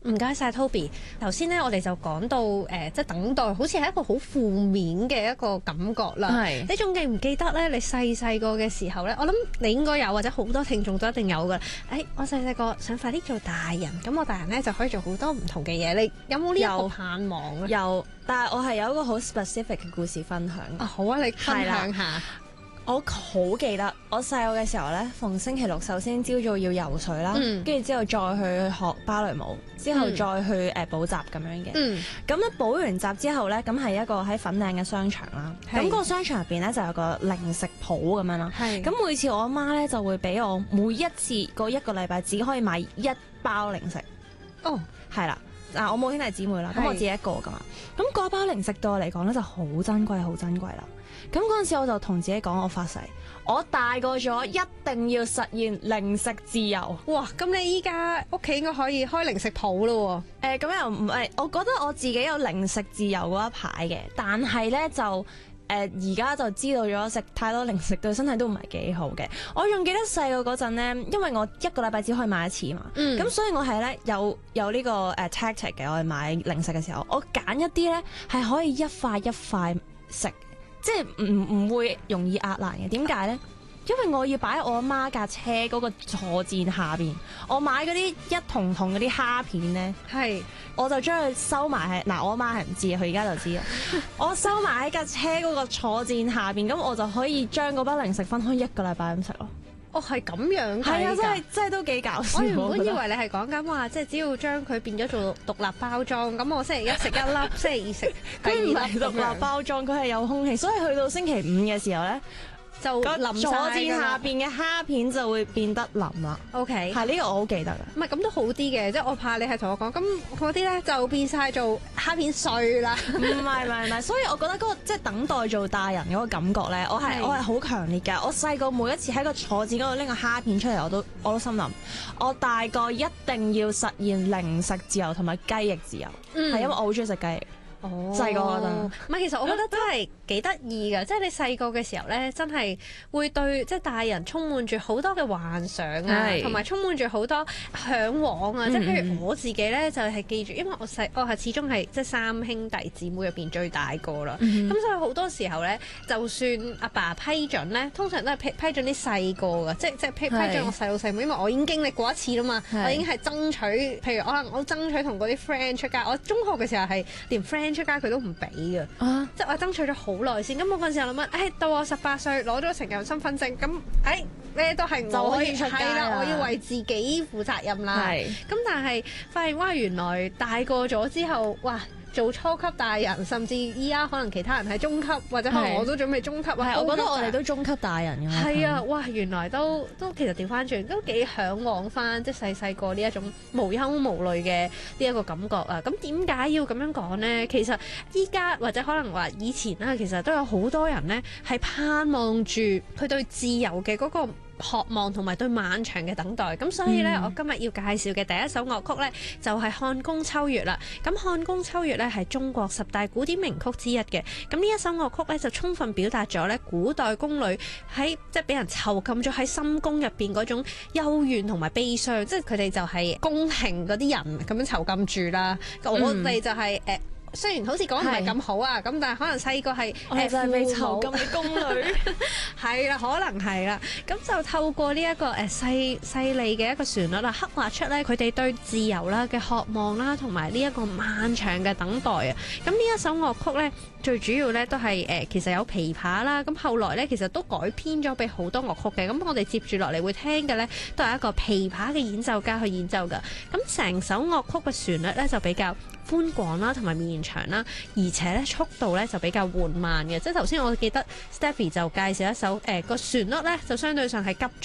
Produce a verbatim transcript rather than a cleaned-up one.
唔該晒 Toby。頭先咧，我哋就講到誒、呃，即係等待，好似係一個好負面嘅一個感覺啦。 係。 你仲記唔記得咧？你細細個嘅時候咧，我諗你應該有，或者好多聽眾都一定有噶。誒、哎，我細細個想快啲做大人，咁我大人咧就可以做好多唔同嘅嘢。你有冇呢一個盼望咧？ 有，但係我係有一個好 specific 嘅故事分享。 啊，好啊，你分享下。 我好記得我細個嘅時候咧，逢星期六首先朝早要游水啦，跟住、嗯、之後再去學芭蕾舞，之後再去誒、呃、補習咁樣嘅。咁咧、嗯、補完習之後咧，咁係一個喺粉嶺嘅商場啦。咁是個商場入邊咧就有個零食鋪咁樣啦。咁是每次我阿媽咧就會俾我每一次嗰一個禮拜只可以買一包零食。哦，係啦。嗱，我冇兄弟姊妹啦，咁是我自己一個噶嘛。咁嗰包零食對我嚟講咧就好珍貴，好珍貴啦。咁嗰陣時我就同自己講，我發誓，我大個咗一定要實現零食自由。哇！咁你依家屋企應該可以開零食鋪咯喎。誒，咁又唔係，我覺得我自己有零食自由嗰一排嘅，但係咧就誒而家就知道咗食太多零食對身體都唔係幾好嘅。我仲記得細個嗰陣咧，因為我一個禮拜只可以買一次嘛，咁、嗯、所以我係咧有有呢個誒 tactic 嘅，我去買零食嘅時候，我揀一啲咧係可以一塊一塊食。即係唔唔會容易壓爛嘅，點解咧？因為我要擺喺我阿媽架車嗰個坐墊下邊，我買嗰啲一筒筒嗰啲蝦片咧，係是我就將佢收埋喺嗱，我阿媽係唔知嘅，佢而家就知啦。我收埋喺架車嗰個坐墊下邊，咁我就可以將嗰包零食分開一個禮拜咁食咯。哦，係咁樣㗎？係啊，真係真係都幾搞笑。我原本以為你係講緊話，即係只要將佢變咗做獨立包裝，咁我星期一食一粒，星期二食第二粒。佢唔係獨立包裝，佢係有空氣，所以去到星期五嘅時候咧，就淋坐墊下邊嘅蝦片就會變得腍啦。OK，係呢個我好記得㗎。唔係咁都好啲嘅，即係我怕你係同我講，咁嗰啲咧就變晒做蝦片碎啦。唔係唔係唔係，所以我覺得嗰個即係等待做大人嗰個感覺咧，我係是我係好強烈㗎。我細個每一次喺個坐墊嗰度拎個蝦片出嚟，我都我都心諗，我大個一定要實現零食自由同埋雞翼自由，係、嗯、因為我好中意食雞翼。哦，細個嗰陣，唔係，其實我覺得真係幾得意㗎，即係你細個嘅時候咧，真係會對即係大人充滿住好多嘅幻想啊，同埋是充滿住好多嚮往啊！嗯、即係譬如我自己咧，就係、是、記住，因為我細我係始終係即係三兄弟姊妹入邊最大個啦，咁、嗯、所以好多時候咧，就算阿爸，爸批准咧，通常都係批批准啲細個㗎，即係即係批批准我細佬細妹，因為我已經經歷過一次啦嘛，是我已經係爭取，譬如可能我爭取同嗰啲 friend 出街，我中學嘅時候係連 friend 出街佢都唔俾嘅，啊、即係我爭取咗好耐先。咁我嗰陣時候諗乜？誒、哎，到我十八歲攞咗成人身份證，咁誒咩都係我可以出街啦，我要為自己負責任啦。咁是但係發現哇，原來大個咗之後，哇！做初級大人，甚至依家可能其他人係中級，或者可能我都準備中級啊。係，我覺得我哋都中級大人㗎。係啊，哇！原來都都其實調翻轉，都幾嚮往翻即係細細個呢一種無憂無慮嘅呢一個感覺啊。咁點解要咁樣講呢？其實依家或者可能話以前啦，其實都有好多人呢係盼望住佢對自由嘅嗰個渴望同埋對漫長嘅等待，咁所以咧，嗯、我今日要介紹嘅第一首樂曲咧，就係、是《漢宮秋月》啦。咁《漢宮秋月》咧係中國十大古典名曲之一嘅。咁呢一首樂曲咧，就充分表達咗咧古代宮女喺即係俾人囚禁咗喺深宮入邊嗰種幽怨同埋悲傷，即係佢哋就係宮廷嗰啲人咁樣囚禁住啦。嗯、我哋就係、是、誒。呃雖然好似講唔係咁好啊，咁是但係可能細個係誒就係被囚禁嘅宮女，係啦，可能係啦，咁就透過呢、這、一個誒、呃、細細膩嘅一個旋律啦，刻畫出咧佢哋對自由啦嘅渴望啦，同埋呢一個漫長嘅等待啊。咁呢一首樂曲咧，最主要咧都係誒、呃、其實有琵琶啦，咁後來咧其實都改編咗俾好多樂曲嘅。咁我哋接住落嚟會聽嘅咧，都係一個琵琶嘅演奏家去演奏㗎。咁成首樂曲嘅旋律咧就比較寬廣啦，同埋綿長啦，而且咧速度咧就比較緩慢嘅。即係頭先我記得 Stephy 就介紹一首誒個旋律咧就相對上係急